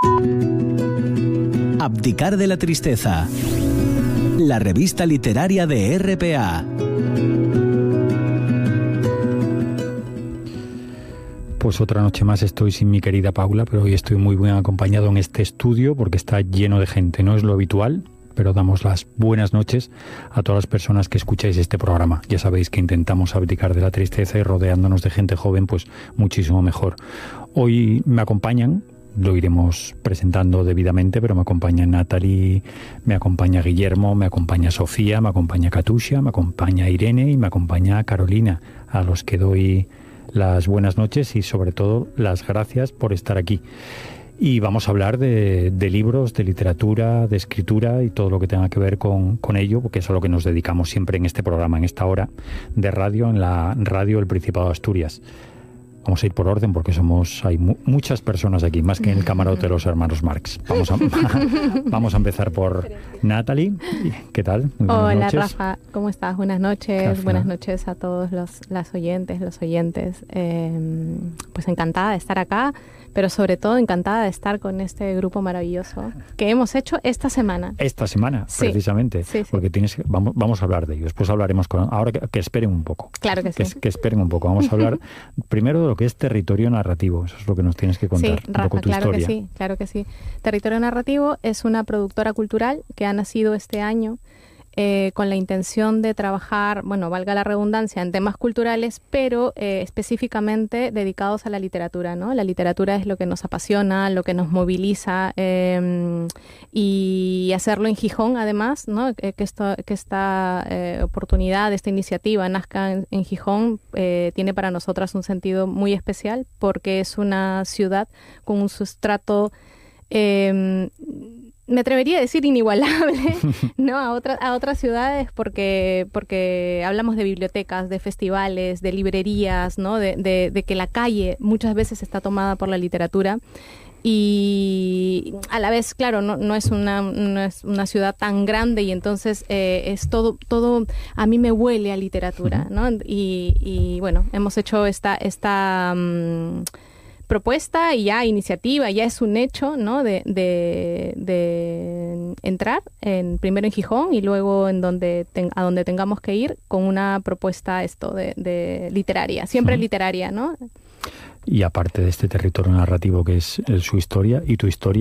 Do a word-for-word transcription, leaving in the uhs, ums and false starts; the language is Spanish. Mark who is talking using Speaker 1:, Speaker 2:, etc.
Speaker 1: Abdicar de la tristeza. La revista literaria de R P A.
Speaker 2: Pues otra noche más estoy sin mi querida Paula, pero hoy estoy muy bien acompañado en este estudio porque está lleno de gente. No es lo habitual, pero damos las buenas noches a todas las personas que escucháis este programa. Ya sabéis que intentamos abdicar de la tristeza y rodeándonos de gente joven, pues muchísimo mejor. Hoy me acompañan, lo iremos presentando debidamente, pero me acompaña Natalie, me acompaña Guillermo, me acompaña Sofía, me acompaña Katusha, me acompaña Irene y me acompaña Carolina, a los que doy las buenas noches y sobre todo las gracias por estar aquí. Y vamos a hablar de, de libros, de literatura, de escritura y todo lo que tenga que ver con, con ello, porque es a lo que nos dedicamos siempre en este programa, en esta hora de radio, en la radio del Principado de Asturias. Vamos a ir por orden porque somos hay mu muchas personas aquí, más que en el camarote de los hermanos Marx. Vamos a, vamos a empezar por Natalie. ¿Qué tal? Buenas
Speaker 3: Hola,
Speaker 2: noches.
Speaker 3: Rafa. ¿Cómo estás? Buenas noches.
Speaker 2: Gracias.
Speaker 3: Buenas noches a todos los las oyentes, los oyentes. Eh, pues encantada de estar acá, pero sobre todo encantada de estar con este grupo maravilloso que hemos hecho esta semana.
Speaker 2: Esta semana,
Speaker 3: Sí.
Speaker 2: precisamente.
Speaker 3: Sí, sí.
Speaker 2: Porque tienes que, vamos, vamos a hablar de ello. Después hablaremos con... Ahora que, que esperen un poco.
Speaker 3: Claro que sí.
Speaker 2: Que, que esperen un poco. Vamos a hablar primero de lo que es territorio narrativo. Eso es lo que nos tienes que contar.
Speaker 3: Sí,
Speaker 2: un
Speaker 3: Rafa,
Speaker 2: poco tu
Speaker 3: claro
Speaker 2: historia.
Speaker 3: que sí, claro que sí. Territorio Narrativo es una productora cultural que ha nacido este año eh, con la intención de trabajar, bueno, valga la redundancia, en temas culturales, pero eh, específicamente dedicados a la literatura, ¿no? La literatura es lo que nos apasiona, lo que nos moviliza, eh, y hacerlo en Gijón, además, ¿no? Que, que, esto, que esta eh, oportunidad, esta iniciativa nazca en, en Gijón, eh, tiene para nosotras un sentido muy especial porque es una ciudad con un sustrato eh, me atrevería a decir inigualable, ¿no? A otras a otras ciudades porque porque hablamos de bibliotecas, de festivales, de librerías, ¿no? De, de, de que la calle muchas veces está tomada por la literatura y a la vez, claro, no, no es una no es una ciudad tan grande y entonces eh, es todo todo a mí me huele a literatura, ¿no? Y, y bueno, hemos hecho esta esta um, propuesta y ya iniciativa, ya es un hecho, ¿no? De, de, de entrar en, primero en Gijón y luego en donde ten, a donde tengamos que ir con una propuesta esto de, de literaria, siempre uh-huh. literaria, ¿no?
Speaker 2: Y aparte de este territorio narrativo que es, es su historia y tu historia,